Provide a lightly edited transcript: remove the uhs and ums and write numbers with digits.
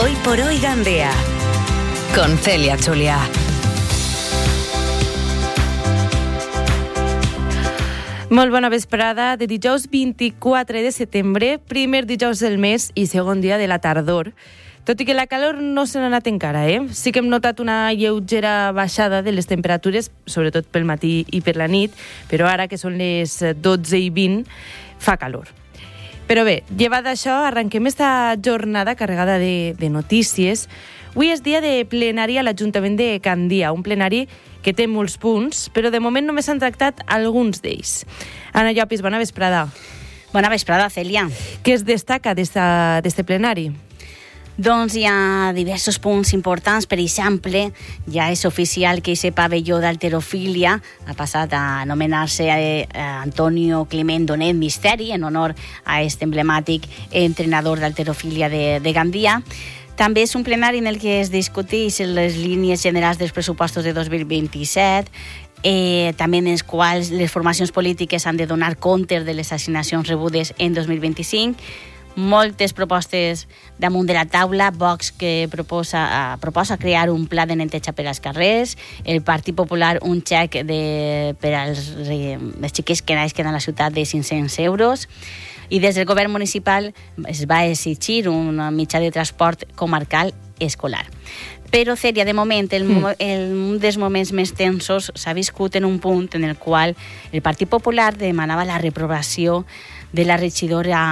Hoy por hoy Gandia, con Celia Julià. Molt bona vesprada de dijous 24 de setembre, primer dijous del mes i segon dia de la tardor. Tot i que la calor no se n'ha anat encara, Sí que hem notat una lleugera baixada de les temperatures, sobretot pel matí i per la nit, però ara que són les 12:20 fa calor. Però bé, llevat d'això, arrenquem esta jornada carregada de notícies. Avui és dia de plenari a l'Ajuntament de Gandia, un plenari que té molts punts, però de moment només s'han tractat alguns d'ells. Anna Llopis, bona vesprada. Bona vesprada, Cèlia. Què es destaca d'este plenari? Doncs hi ha diversos punts importants. Per exemple, ja és oficial que aquest pavelló d'halterofília ha passat a anomenar-se Antonio Climent Donet Misteri, en honor a aquest emblemàtic entrenador d'halterofília de Gandia. També és un plenari en el que es discuteix les línies generals dels pressupostos de 2027, també en els quals les formacions polítiques han de donar compte de les assignacions rebudes en 2025. Moltes propostes damunt de la taula. Vox que proposa crear un pla de neteja per als carrers, el Partit Popular un xec per als xiquets que naixen a la ciutat de 500 euros, i des del govern municipal es va exigir un mitjà de transport comarcal escolar. Però, Cèlia, de moment, un dels moments més tensos s'ha viscut en un punt en el qual el Partit Popular demanava la reprovació de la regidora